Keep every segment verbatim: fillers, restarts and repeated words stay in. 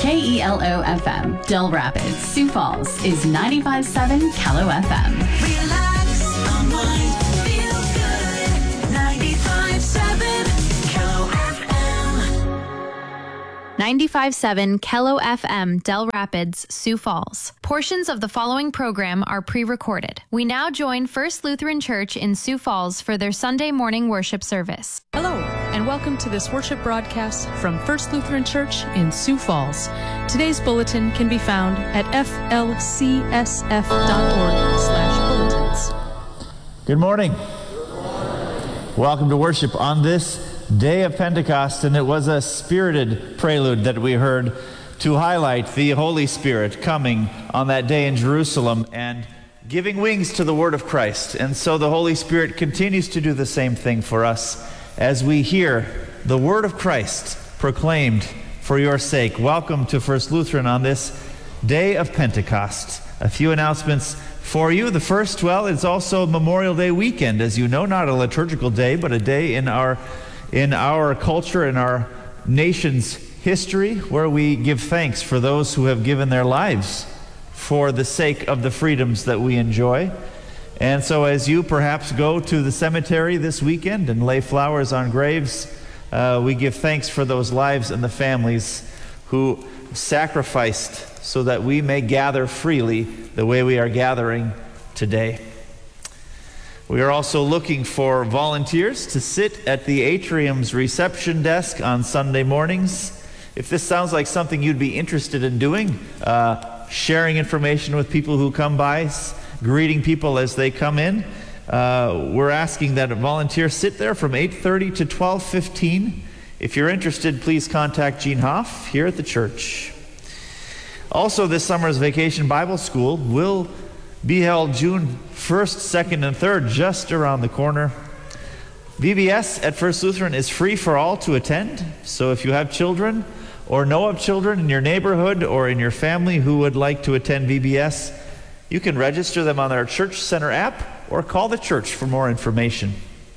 K E L O F M, Del Rapids, Sioux Falls is ninety-five point seven K E L O F M. Relax, unwind, feel good. ninety-five point seven K E L O F M. ninety-five point seven K E L O F M, Del Rapids, Sioux Falls. Portions of the following program are pre-recorded. We now join First Lutheran Church in Sioux Falls for their Sunday morning worship service. Hello, and welcome to this worship broadcast from First Lutheran Church in Sioux Falls. Today's bulletin can be found at f l c s f dot org slash bulletins. Good morning. Welcome to worship on this day of Pentecost, and it was a spirited prelude that we heard to highlight the Holy Spirit coming on that day in Jerusalem and giving wings to the word of Christ. And so the Holy Spirit continues to do the same thing for us as we hear the word of Christ proclaimed for your sake. Welcome to First Lutheran on this day of Pentecost. A few announcements for you. The first, well, it's also Memorial Day weekend, as you know, not a liturgical day, but a day in our in our culture, in our nation's history, where we give thanks for those who have given their lives for the sake of the freedoms that we enjoy. And so as you perhaps go to the cemetery this weekend and lay flowers on graves, uh, we give thanks for those lives and the families who sacrificed so that we may gather freely the way we are gathering today. We are also looking for volunteers to sit at the atrium's reception desk on Sunday mornings. If this sounds like something you'd be interested in doing, uh, sharing information with people who come by, greeting people as they come in, uh, we're asking that a volunteer sit there from eight thirty to twelve fifteen. If you're interested, please contact Gene Hoff here at the church. Also, this summer's Vacation Bible School will be held June first, second, and third, just around the corner. V B S at First Lutheran is free for all to attend, so if you have children or know of children in your neighborhood or in your family who would like to attend V B S, you can register them on our Church Center app or call the church for more information.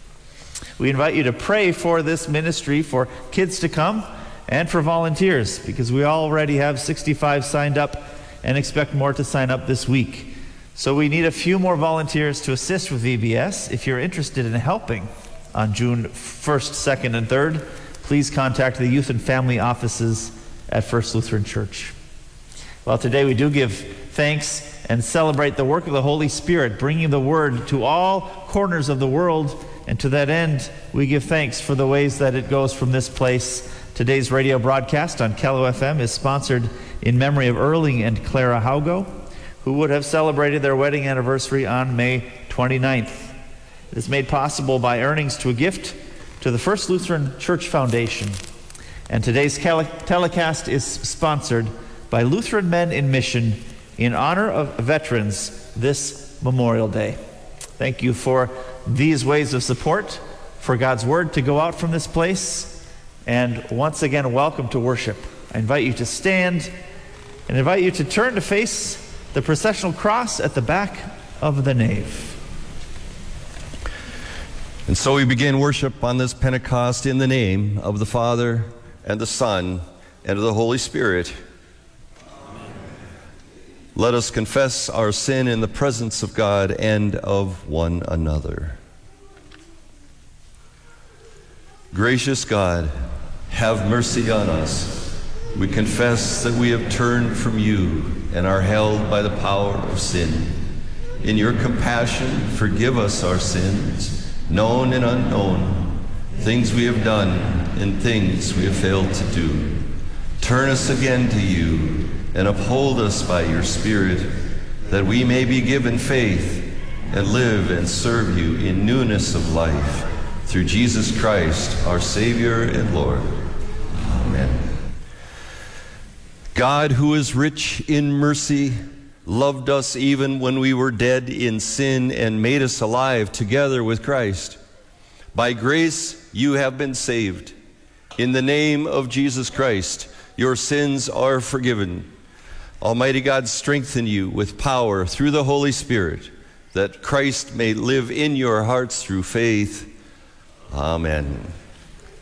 We invite you to pray for this ministry, for kids to come, and for volunteers, because we already have sixty-five signed up and expect more to sign up this week. So we need a few more volunteers to assist with V B S. If you're interested in helping on June first, second, and third, please contact the youth and family offices at First Lutheran Church. Well, today we do give thanks and celebrate the work of the Holy Spirit, bringing the word to all corners of the world. And to that end, we give thanks for the ways that it goes from this place. Today's radio broadcast on K E L O F M is sponsored in memory of Erling and Clara Haugo, who would have celebrated their wedding anniversary on May twenty-ninth. It is made possible by earnings to a gift to the First Lutheran Church Foundation. And today's telecast is sponsored by Lutheran Men in Mission in honor of veterans this Memorial Day. Thank you for these ways of support, for God's word to go out from this place. And once again, welcome to worship. I invite you to stand and invite you to turn to face the processional cross at the back of the nave. And so we begin worship on this Pentecost in the name of the Father and the Son and of the Holy Spirit. Amen. Let us confess our sin in the presence of God and of one another. Gracious God, have mercy on us. We confess that we have turned from you and are held by the power of sin. In your compassion, forgive us our sins, known and unknown, things we have done and things we have failed to do. Turn us again to you and uphold us by your Spirit, that we may be given faith and live and serve you in newness of life. Through Jesus Christ, our Savior and Lord. Amen. God, who is rich in mercy, loved us even when we were dead in sin and made us alive together with Christ. By grace you have been saved. In the name of Jesus Christ, your sins are forgiven. Almighty God, strengthen you with power through the Holy Spirit, that Christ may live in your hearts through faith. Amen.